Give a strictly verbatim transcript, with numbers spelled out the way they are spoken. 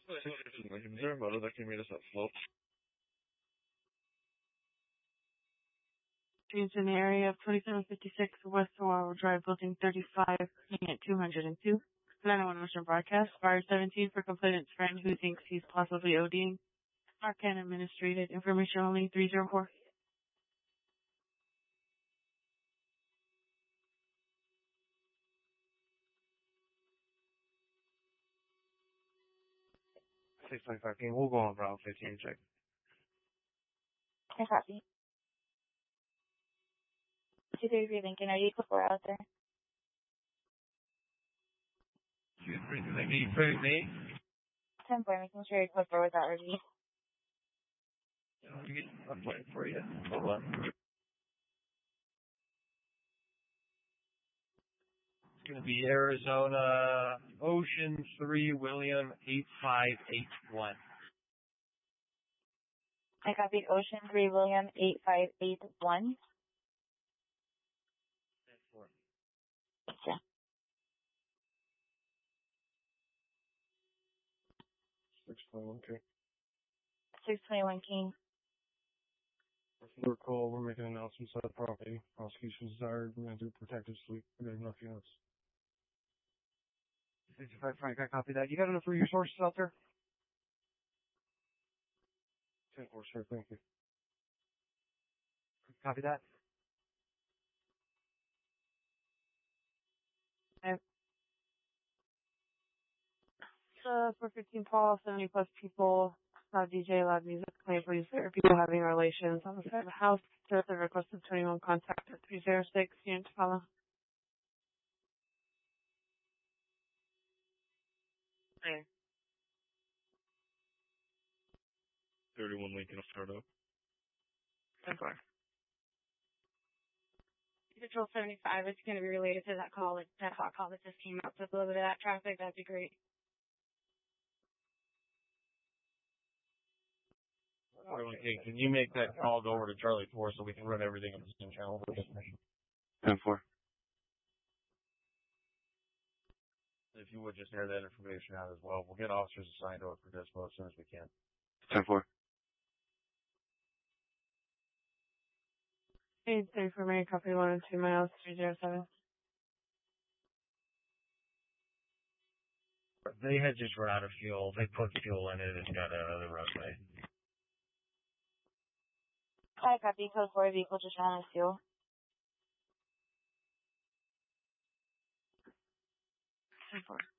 Is there a motor that can meet us at slope? Streets in the area of twenty-seven fifty-six West Oahu Drive, Building thirty-five, at two hundred two. nine one one Ocean Broadcast, Fire seventeen for complainant's friend who thinks he's possibly ODing. Arcan Administrated, information only three zero four. six twenty-five King, we'll go on Route fifteen, check. I copy. two thirty-three Lincoln, are you before out there? two thirty-three Lincoln, you put me? ten four, making sure you're before without review. I'm waiting for you. Hold on. It's going to be Arizona Ocean three William eight five eight one. I copied Ocean three William eight five eight one. Gotcha. six twenty-one King. six twenty-one King. We're call, we're making announcements on the property. Prosecution desired, we're going to do protective sweep. We have enough units. sixty-five Frank, I copy that. You got enough resources out there? ten four, sir, thank you. Copy that. Okay. So, for fifteen Paul, seventy plus people, loud D J, loud music, playing police, there are people having relations on the side of the house. There's a request of twenty-one contact at three zero six, unit to follow. Okay. thirty-one Lincoln, I'll start up. ten four. Patrol seventy-five, it's going to be related to that call, like that hot call that just came out. So, a little bit of that traffic, that'd be great. Okay, can you make that call go over to Charlie four so we can run everything on the same channel for this mission? ten four. If you would just air that information out as well, we'll get officers assigned to it for Dispo as soon as we can. ten four. eight three for Mary, copy one and two miles, three zero seven. They had just run out of fuel. They put fuel in it and got out of the roadway. I copy code four, vehicle just ran out of fuel. ten four.